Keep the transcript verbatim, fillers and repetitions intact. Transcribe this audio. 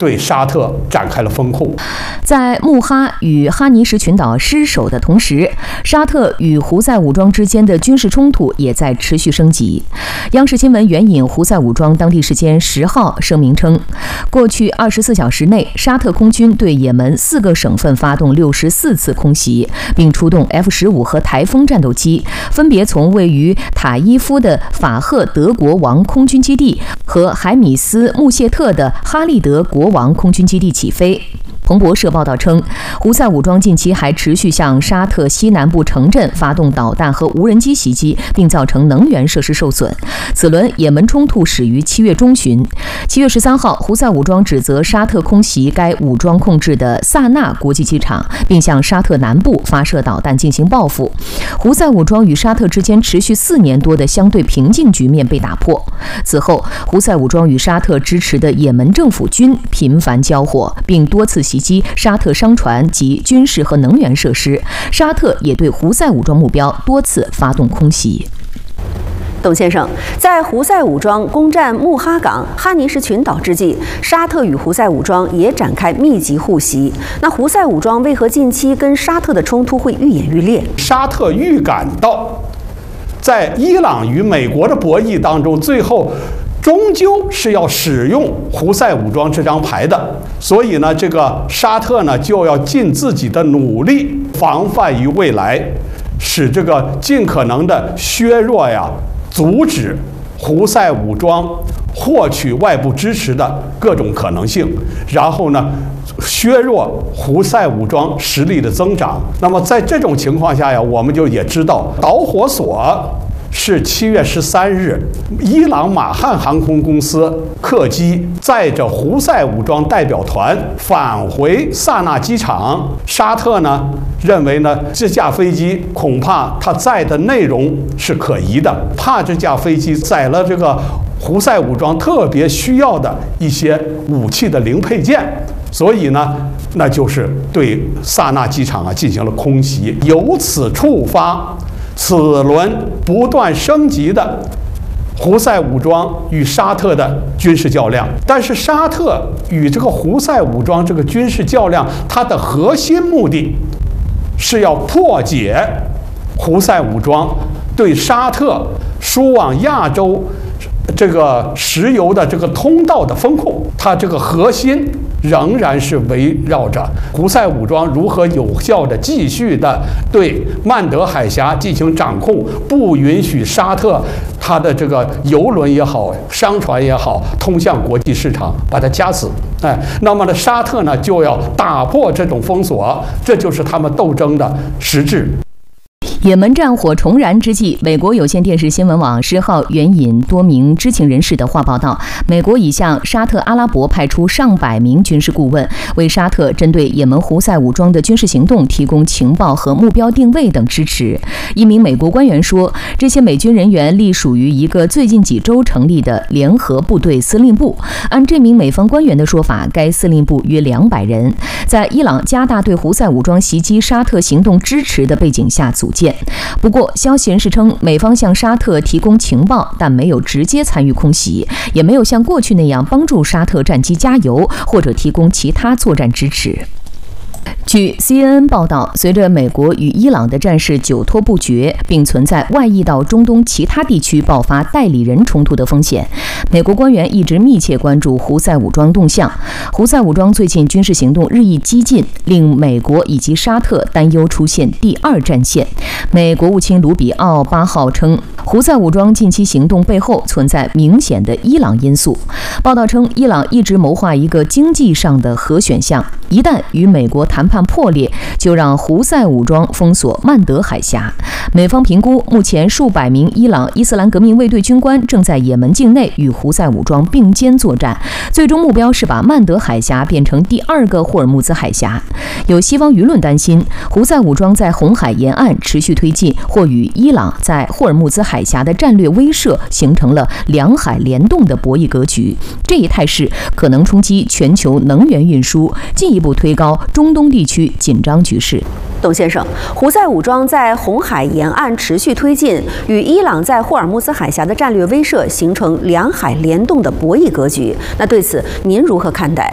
对沙特展开了封控。 在穆哈与哈尼什群岛失守的同时，沙特与胡塞武装之间的军事冲突也在持续升级。央视新闻援引胡塞武装当地时间十号声明称，过去二十四小时内，沙特空军对也门四个省份发动六十四次空袭，并出动 F 十五 和台风战斗机，分别从位于塔伊夫的法赫德国王空军基地和海米斯穆谢特的哈利德国王空军基地起飞。彭博社报道称，胡塞武装近期还持续向沙特西南部城镇发动导弹和无人机袭击，并造成能源设施受损。此轮也门冲突始于七月中旬。七月十三号，胡塞武装指责沙特空袭该武装控制的萨那国际机场，并向沙特南部发射导弹进行报复。胡塞武装与沙特之间持续四年多的相对平静局面被打破。此后，胡塞武装与沙特支持的也门政府军频繁交火，并多次袭击沙特商船及军事和能源设施。沙特也对胡塞武装目标多次发动空袭。 董先生，在胡塞武装攻占穆哈港、哈尼什群岛之际，沙特与胡塞武装也展开密集互袭。那胡塞武装为何近期跟沙特的冲突会愈演愈烈？ 沙特预感到，在伊朗与美国的博弈当中，最后终究是要使用胡塞武装这张牌的，所以呢，这个沙特呢就要尽自己的努力，防范于未来，使这个尽可能的削弱呀，阻止胡塞武装获取外部支持的各种可能性，然后呢，削弱胡塞武装实力的增长。那么在这种情况下呀，我们就也知道导火索是七月十三日，伊朗马汉航空公司客机载着胡塞武装代表团返回萨那机场。沙特呢认为呢，这架飞机恐怕它载的内容是可疑的，怕这架飞机载了这个胡塞武装特别需要的一些武器的零配件，所以呢，那就是对萨那机场啊进行了空袭，由此触发此轮不断升级的胡塞武装与沙特的军事较量。但是沙特与这个胡塞武装这个军事较量，它的核心目的是要破解胡塞武装对沙特输往亚洲这个石油的这个通道的风控。它这个核心仍然是围绕着胡塞武装如何有效地继续的对曼德海峡进行掌控，不允许沙特它的这个油轮也好，商船也好，通向国际市场，把它夹死。哎，那么呢，沙特呢就要打破这种封锁，这就是他们斗争的实质。 也门战火重燃之际，美国有线电视新闻网十号援引多名知情人士的话报道，美国已向沙特阿拉伯派出上百名军事顾问，为沙特针对也门胡塞武装的军事行动提供情报和目标定位等支持。一名美国官员说，这些美军人员隶属于一个最近几周成立的联合部队司令部。按这名美方官员的说法，该司令部约两百人，在伊朗加大对胡塞武装袭击沙特行动支持的背景下组建。不过，消息人士称，美方向沙特提供情报，但没有直接参与空袭，也没有像过去那样帮助沙特战机加油或者提供其他作战支持。据 C N N 报道，随着美国与伊朗的战事久拖不决，并存在外溢到中东其他地区爆发代理人冲突的风险，美国官员一直密切关注胡塞武装动向。胡塞武装最近军事行动日益激进，令美国以及沙特担忧出现第二战线。美国务卿卢比奥八号称，胡塞武装近期行动背后存在明显的伊朗因素。报道称，伊朗一直谋划一个经济上的核选项，一旦与美国谈判破裂，就让胡塞武装封锁曼德海峡。美方评估，目前数百名伊朗伊斯兰革命卫队军官正在也门境内与胡塞武装并肩作战，最终目标是把曼德海峡变成第二个霍尔木兹海峡。有西方舆论担心，胡塞武装在红海沿岸持续推进，或与伊朗在霍尔木兹海峡的战略威慑形成了两海联动的博弈格局。这一态势可能冲击全球能源运输，进一步推高中东地区紧张局势。 董先生，胡塞武装在红海沿岸持续推进，与伊朗在霍尔木兹海峡的战略威慑形成两海联动的博弈格局。那对此您如何看待？